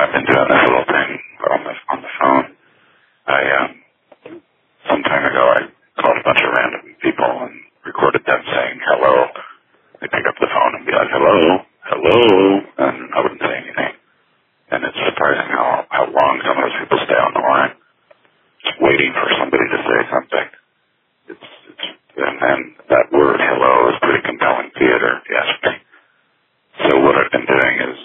I've been doing this little thing on the phone. Some time ago, I called a bunch of random people and recorded them saying hello. They pick up the phone and be like, hello, hello, and I wouldn't say anything. And it's surprising how long some of those people stay on the line, just waiting for somebody to say something. And that word hello is pretty compelling theater, if you ask me. So what I've been doing is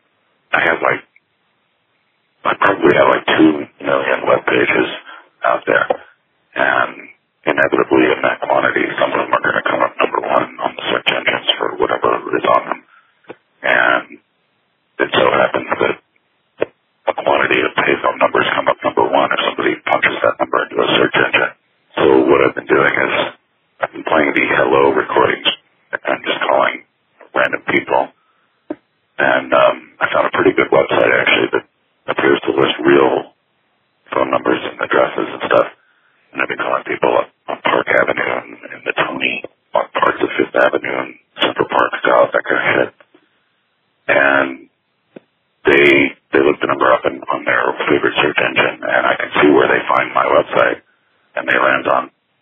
I probably have like 2 million web pages out there. And inevitably in that quantity, some of them are going to come up number 1 on the search engines for whatever is on them. And it so happens that a quantity of payphone numbers come up number 1 if somebody punches that number into a search engine. So what I've been doing is I've been playing the hello recordings and just calling random people. And I found a pretty good website, actually, that appears to list real phone numbers and addresses and stuff. And I've been calling people up on Park Avenue and the Tony, on parts of Fifth Avenue and Central Park South, that kind of shit. And they look the number up on their favorite search engine, and I can see where they find my website, and they land on.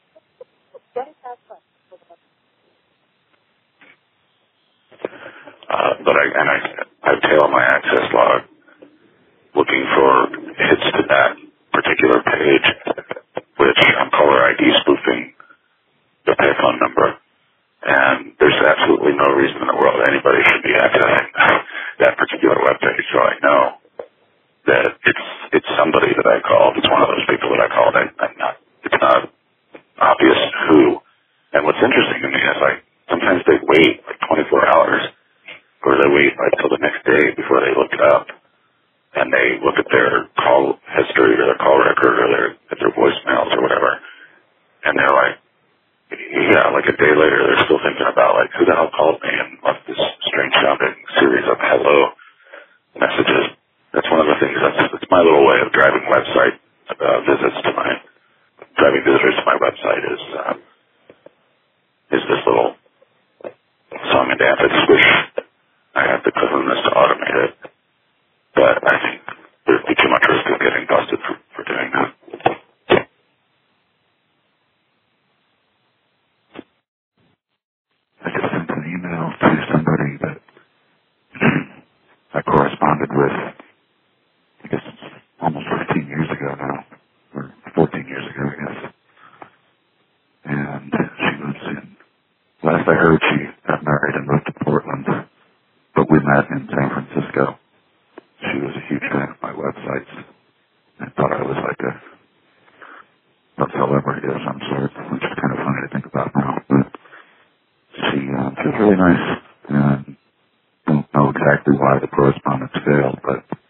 I tail my access log looking for hits to that particular page, which I'm caller ID spoofing the payphone number. And there's absolutely no reason in the world anybody should be accessing that particular webpage. So I know that it's somebody that I called. It's one of those people that I called. It's not obvious who. And what's interesting to me is sometimes they wait like 24 hours, or they wait till the next day before they look it up, and they look at their call history or their call record or at their voicemails or whatever, and they're like, yeah, like a day later, they're still thinking about who the hell called me and left this strange sounding series of hello messages. That's one of the things. That's my little way of driving visitors to my website is this little song and dance. I just wish I had the cleverness to automate it, but I think there'd be too much risk of getting busted for doing that. I just sent an email to somebody that I corresponded with, I guess it's almost 15 years ago now, or 14 years ago, I guess. And she lives last I heard, she got married and moved to Portland, but we met in San Francisco. She was a huge fan of my websites. I thought I was like a celebrity of some sort, which is kind of funny to think about now. But she was really nice, and don't know exactly why the correspondence failed, but